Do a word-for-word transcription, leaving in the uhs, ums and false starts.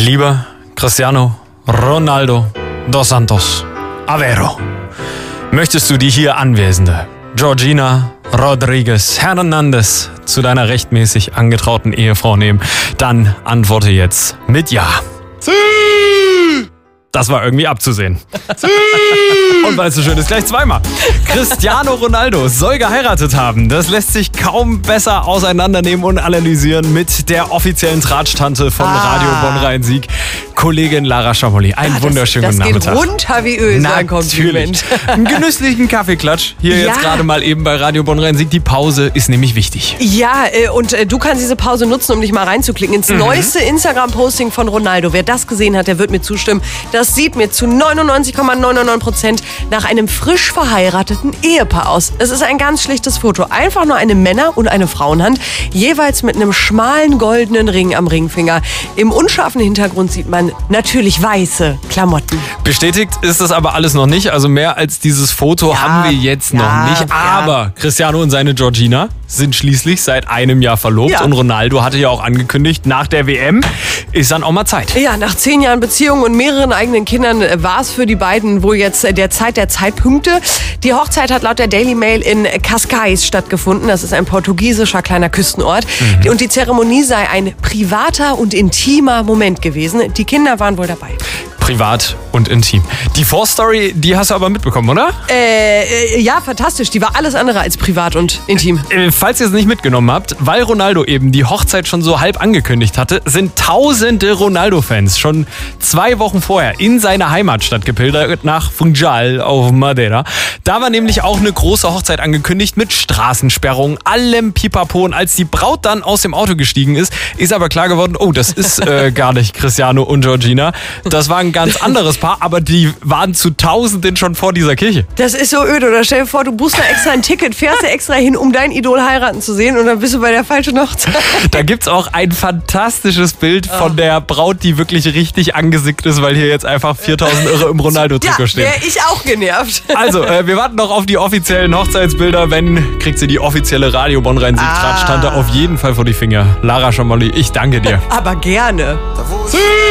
Lieber Cristiano Ronaldo dos Santos Aveiro, möchtest du die hier anwesende Georgina Rodriguez Hernandez zu deiner rechtmäßig angetrauten Ehefrau nehmen? Dann antworte jetzt mit Ja. Das war irgendwie abzusehen. Und weil es so schön ist, gleich zweimal. Cristiano Ronaldo soll geheiratet haben. Das lässt sich kaum besser auseinandernehmen und analysieren mit der offiziellen Tratsch-Tante von ah. Radio Bonn-Rhein-Sieg, Kollegin Lara Schamolli. Einen ja, wunderschönen das, das guten Nachmittag. Das geht runter wie Öl, so ein Kompliment. Einen genüsslichen Kaffeeklatsch. Hier ja. jetzt gerade mal eben bei Radio Bonn-Rhein-Sieg. Die Pause ist nämlich wichtig. Ja, und du kannst diese Pause nutzen, um dich mal reinzuklicken ins mhm. neueste Instagram-Posting von Ronaldo. Wer das gesehen hat, der wird mir zustimmen. Das sieht mir zu neunundneunzig Komma neunundneunzig Prozent nach einem frisch verheirateten Ehepaar aus. Es ist ein ganz schlichtes Foto. Einfach nur eine Männer- und eine Frauenhand, jeweils mit einem schmalen goldenen Ring am Ringfinger. Im unscharfen Hintergrund sieht man natürlich weiße Klamotten. Bestätigt ist das aber alles noch nicht. Also mehr als dieses Foto ja, haben wir jetzt ja, noch nicht. Aber ja. Cristiano und seine Georgina sind schließlich seit einem Jahr verlobt. Ja. Und Ronaldo hatte ja auch angekündigt, nach der W M ist dann auch mal Zeit. Ja, nach zehn Jahren Beziehung und mehreren eigenen Kindern war es für die beiden wohl jetzt der Zeit der Zeitpunkte. Die Hochzeit hat laut der Daily Mail in Cascais stattgefunden. Das ist ein portugiesischer kleiner Küstenort. Mhm. Und die Zeremonie sei ein privater und intimer Moment gewesen. Die Kinder waren wohl dabei. Privat und intim. Die Vorstory, die hast du aber mitbekommen, oder? Äh, ja, fantastisch. Die war alles andere als privat und intim. Äh, falls ihr es nicht mitgenommen habt, weil Ronaldo eben die Hochzeit schon so halb angekündigt hatte, sind tausende Ronaldo-Fans schon zwei Wochen vorher in seine Heimatstadt gepilgert, nach Funchal auf Madeira. Da war nämlich auch eine große Hochzeit angekündigt mit Straßensperrungen, allem Pipapo. Und als die Braut dann aus dem Auto gestiegen ist, ist aber klar geworden, oh, das ist äh, gar nicht Cristiano und Georgina. Das war ein ganz anderes Paar, aber die waren zu Tausenden schon vor dieser Kirche. Das ist so öde. Oder stell dir vor, du buchst da extra ein Ticket, fährst da extra hin, um dein Idol heiraten zu sehen und dann bist du bei der falschen Hochzeit. Da gibt's auch ein fantastisches Bild von oh. der Braut, die wirklich richtig angesickt ist, weil hier jetzt einfach viertausend Irre im Ronaldo-Trikot ja, stehen. Ja, wäre ich auch genervt. Also, äh, wir warten noch auf die offiziellen Hochzeitsbilder. Wenn, kriegt sie die offizielle Radio Bonn-Rhein-Sieg ah. Tratsch-Tante auf jeden Fall vor die Finger. Lara Schamolli, ich danke dir. Aber gerne.